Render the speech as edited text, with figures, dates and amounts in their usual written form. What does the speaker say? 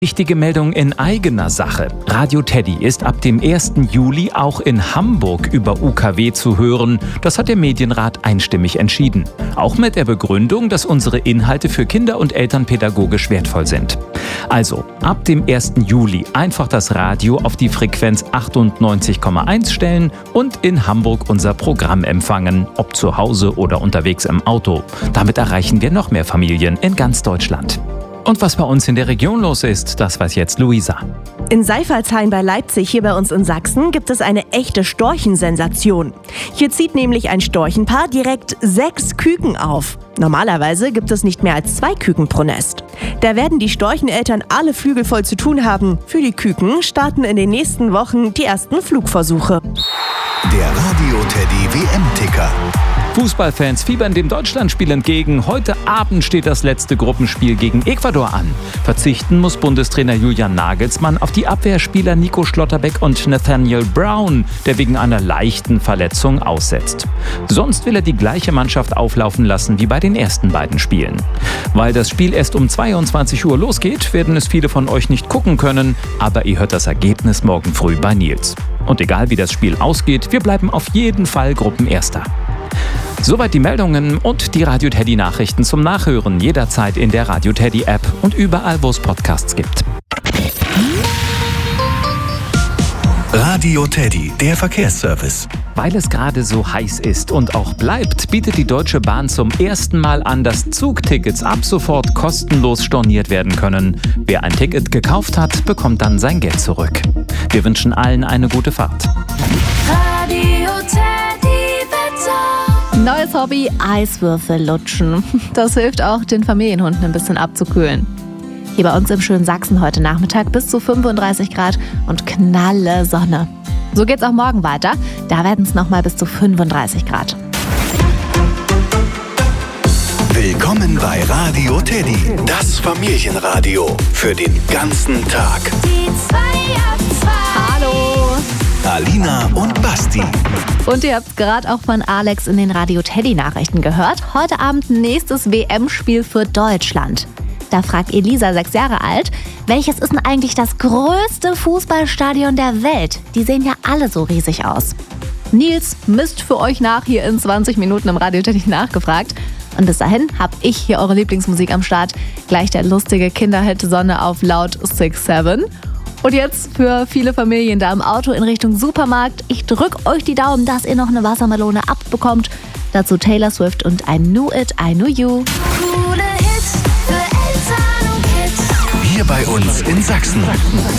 Wichtige Meldung in eigener Sache. Radio Teddy ist ab dem 1. Juli auch in Hamburg über UKW zu hören. Das hat der Medienrat einstimmig entschieden. Auch mit der Begründung, dass unsere Inhalte für Kinder und Eltern pädagogisch wertvoll sind. Also, ab dem 1. Juli einfach das Radio auf die Frequenz 98,1 stellen und in Hamburg unser Programm empfangen, ob zu Hause oder unterwegs im Auto. Damit erreichen wir noch mehr Familien in ganz Deutschland. Und was bei uns in der Region los ist, das weiß jetzt Luisa. In Seifertshain bei Leipzig, hier bei uns in Sachsen, gibt es eine echte Storchensensation. Hier zieht nämlich ein Storchenpaar direkt 6 Küken auf. Normalerweise gibt es nicht mehr als 2 Küken pro Nest. Da werden die Storcheneltern alle Flügel voll zu tun haben. Für die Küken starten in den nächsten Wochen die ersten Flugversuche. Der Radio Teddy WM-Ticker. Fußballfans fiebern dem Deutschlandspiel entgegen. Heute Abend steht das letzte Gruppenspiel gegen Ecuador an. Verzichten muss Bundestrainer Julian Nagelsmann auf die Abwehrspieler Nico Schlotterbeck und Nathaniel Brown, der wegen einer leichten Verletzung aussetzt. Sonst will er die gleiche Mannschaft auflaufen lassen wie bei den ersten beiden Spielen. Weil das Spiel erst um 22 Uhr losgeht, werden es viele von euch nicht gucken können, aber ihr hört das Ergebnis morgen früh bei Nils. Und egal wie das Spiel ausgeht, wir bleiben auf jeden Fall Gruppenerster. Soweit die Meldungen und die Radio Teddy Nachrichten zum Nachhören jederzeit in der Radio Teddy App und überall, wo es Podcasts gibt. Radio Teddy, der Verkehrsservice. Weil es gerade so heiß ist und auch bleibt, bietet die Deutsche Bahn zum ersten Mal an, dass Zugtickets ab sofort kostenlos storniert werden können. Wer ein Ticket gekauft hat, bekommt dann sein Geld zurück. Wir wünschen allen eine gute Fahrt. Radio Teddy Wetter. Neues Hobby, Eiswürfel lutschen. Das hilft auch den Familienhunden ein bisschen abzukühlen. Hier bei uns im schönen Sachsen heute Nachmittag bis zu 35 Grad und knalle Sonne. So geht's auch morgen weiter. Da werden es nochmal bis zu 35 Grad. Willkommen bei Radio Teddy, das Familienradio für den ganzen Tag. Die 2 ab 2. Hallo! Alina und Basti. Und ihr habt gerade auch von Alex in den Radio Teddy Nachrichten gehört. Heute Abend nächstes WM-Spiel für Deutschland. Da fragt Elisa, 6 Jahre alt, welches ist denn eigentlich das größte Fußballstadion der Welt? Die sehen ja alle so riesig aus. Nils misst für euch nach hier in 20 Minuten im Radio Teddy nachgefragt. Und bis dahin habe ich hier eure Lieblingsmusik am Start. Gleich der lustige Kinderhit Sonne auf laut 6-7. Und jetzt für viele Familien da im Auto in Richtung Supermarkt. Ich drück euch die Daumen, dass ihr noch eine Wassermelone abbekommt. Dazu Taylor Swift und I Knew It, I Knew You. Coole Hits für Eltern und Kids. Hier bei uns in Sachsen.